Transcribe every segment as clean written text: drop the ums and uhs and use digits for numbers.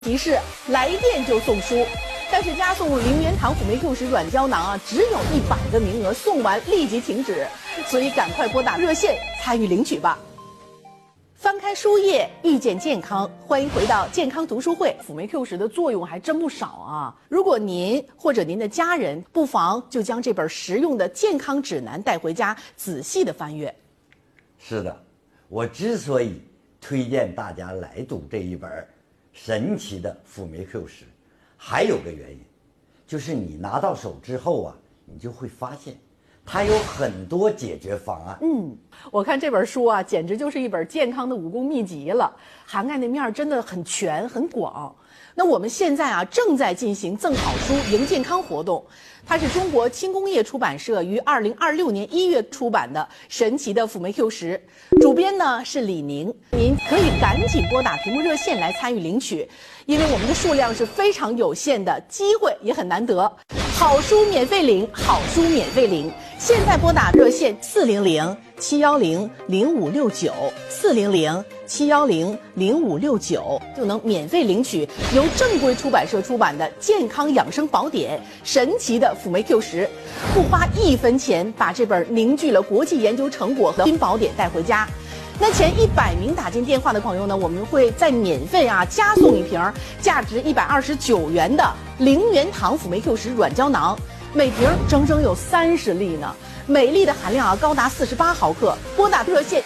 提示：来电就送书，但是加送0元堂辅酶 Q10软胶囊啊，只有100个名额，送完立即停止，所以赶快拨打热线参与领取吧。翻开书页，遇见健康，欢迎回到健康读书会。辅酶 Q10的作用还真不少啊！如果您或者您的家人，不妨就将这本实用的健康指南带回家，仔细的翻阅。 是的，我之所以推荐大家来读这一本神奇的辅酶 Q10，还有个原因，就是你拿到手之后啊，你就会发现它有很多解决方案。 我看这本书啊，简直就是一本健康的武功秘籍了，涵盖的面真的很全很广。那我们现在啊，正在进行赠好书赢健康活动，它是中国轻工业出版社于2026年1月出版的《神奇的辅酶 Q10》，主编呢是李宁。您可以赶紧拨打屏幕热线来参与领取，因为我们的数量是非常有限的，机会也很难得。好书免费领，好书免费领！现在拨打热线400-710-0569，400-710-0569，就能免费领取由正规出版社出版的健康养生宝典《神奇的辅酶 Q10》，不花1分钱，把这本凝聚了国际研究成果的新宝典带回家。那前100名打进电话的朋友呢，我们会再免费加送一瓶价值129元的0元堂辅酶 Q10软胶囊，每瓶整整有30粒呢，每粒的含量高达48毫克。拨打热线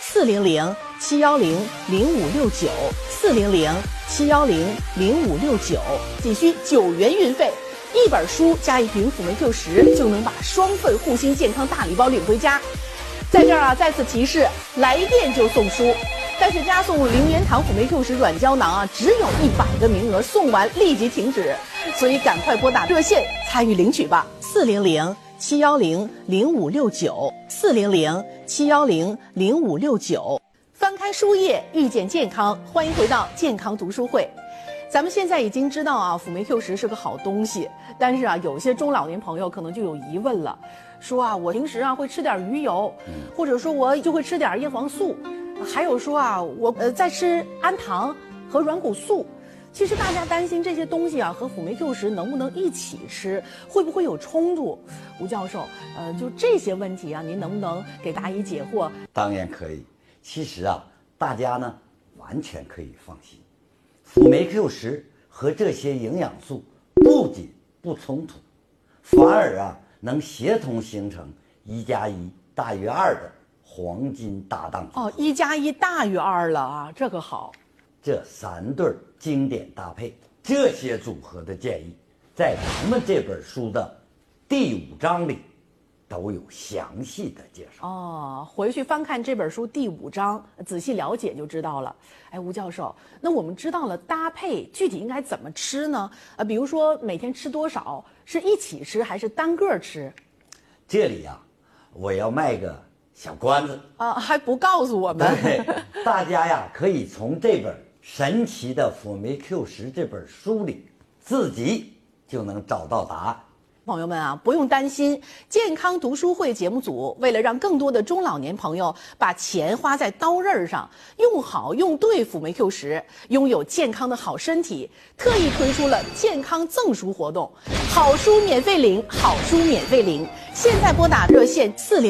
400-710-0569，400-710-0569，仅需9元运费。一本书加一瓶辅酶 Q10，就能把双份护心健康大礼包领回家。在这儿再次提示，来电就送书，但是加送0元堂辅酶 Q10软胶囊只有100个名额，送完立即停止，所以赶快拨打热线参与领取吧。400-710-0569，400-710-0569。翻开书页，遇见健康，欢迎回到健康读书会。咱们现在已经知道辅酶 Q10是个好东西，但是有些中老年朋友可能就有疑问了，说我平时会吃点鱼油，或者说我就会吃点叶黄素，还有说我在吃氨糖和软骨素。其实大家担心这些东西和辅酶 Q10能不能一起吃，会不会有冲突？吴教授，就这些问题您能不能给答疑解惑？ 当然可以。其实大家呢完全可以放心，辅酶 Q10和这些营养素不仅不冲突，反而能协同形成1+1大于2的黄金搭档组合。 1+1大于2了这个好。 这3对经典搭配，这些组合的建议，在咱们这本书的第5章里都有详细的介绍。 回去翻看这本书第5章，仔细了解就知道了。吴教授，那我们知道了搭配，具体应该怎么吃呢？比如说每天吃多少，是一起吃还是单个吃？ 这里我要卖个小关子还不告诉我们？ 对，大家可以从这本神奇的辅酶 Q10这本书里自己就能找到答案。 朋友们不用担心，健康读书会节目组为了让更多的中老年朋友把钱花在刀刃上，用好用对辅酶 Q10，拥有健康的好身体，特意推出了健康赠书活动，好书免费领，好书免费领！现在拨打热线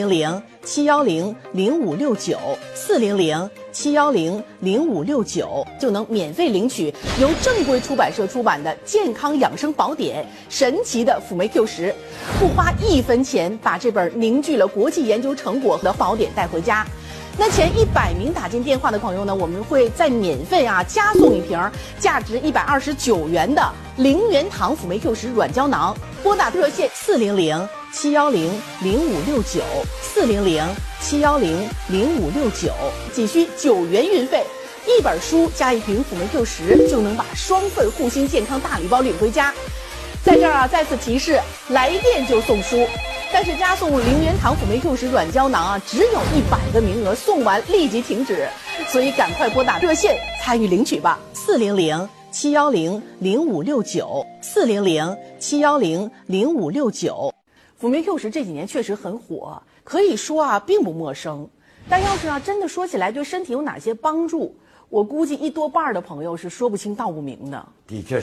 400-710-0569，400-710-0569，就能免费领取由正规出版社出版的健康养生宝典《神奇的辅酶 Q10》，不花1分钱，把这本凝聚了国际研究成果的宝典带回家。那前100名打进电话的朋友呢，我们会再免费加送一瓶价值129元的0元堂辅酶 Q10软胶囊。拨打热线400-710-0569，400-710-0569，仅需9元运费。一本书加一瓶辅酶 Q10，就能把双份护心健康大礼包领回家。在这儿再次提示，来电就送书，但是加送0元堂辅酶 Q10软胶囊只有100个名额，送完立即停止，所以赶快拨打热线参与领取吧。400-710-0569，400-710-0569。辅酶 Q10这几年确实很火，可以说并不陌生。但要是真的说起来对身体有哪些帮助， 我估计一多半的朋友是说不清道不明的。 的确